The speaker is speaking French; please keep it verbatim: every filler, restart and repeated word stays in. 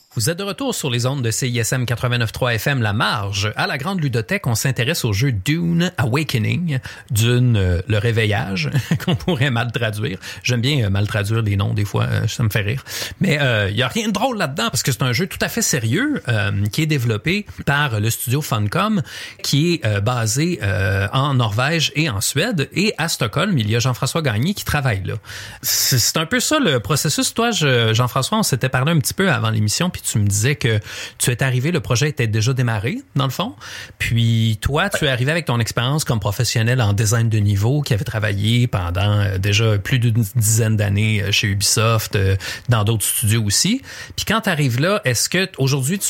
Vous êtes de retour sur les ondes de C I S M quatre-vingt-neuf point trois F M La Marge. À la Grande Ludothèque, on s'intéresse au jeu Dune Awakening, Dune euh, le réveillage, qu'on pourrait mal traduire. J'aime bien euh, mal traduire les noms des fois, euh, ça me fait rire. Mais il euh, y a rien de drôle là-dedans parce que c'est un jeu tout à fait sérieux euh, qui est développé par le studio Funcom, qui est euh, basé euh, en Norvège et en Suède. Et à Stockholm, il y a Jean-François Gagné qui travaille là. C'est, c'est un peu ça le processus. Toi, je, Jean-François, on s'était parlé un petit peu avant l'émission, puis tu me disais que tu es arrivé, le projet était déjà démarré, dans le fond. Puis toi, tu es arrivé avec ton expérience comme professionnel en design de niveau, qui avait travaillé pendant euh, déjà plus d'une dizaine d'années chez Ubisoft, euh, dans d'autres studios aussi. Puis quand tu arrives là, est-ce que aujourd'hui, tu